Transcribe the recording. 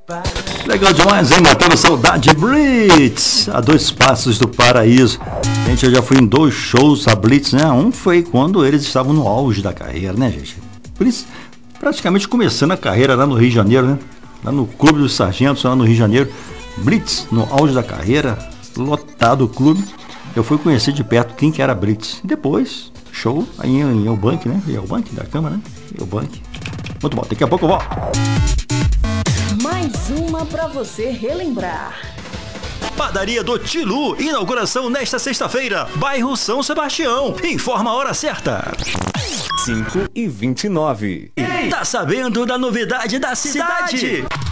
Legal demais, hein? Matando saudade, Blitz, a 2 passos do paraíso. Gente, eu já fui em 2 shows a Blitz, né? Um foi quando eles estavam no auge da carreira, né, gente? Blitz praticamente começando a carreira lá no Rio de Janeiro, né? Lá no Clube dos Sargentos, lá no Rio de Janeiro. Blitz, no auge da carreira, lotado o clube. Eu fui conhecer de perto quem que era Blitz. E depois, show aí em Eubank, né? Eubank da Câmara, né? Eubank. Muito bom, daqui a pouco eu volto. Mais uma pra você relembrar. Padaria do Tilu, inauguração nesta sexta-feira, bairro São Sebastião. Informa a hora certa. 5h29. Tá sabendo da novidade da cidade?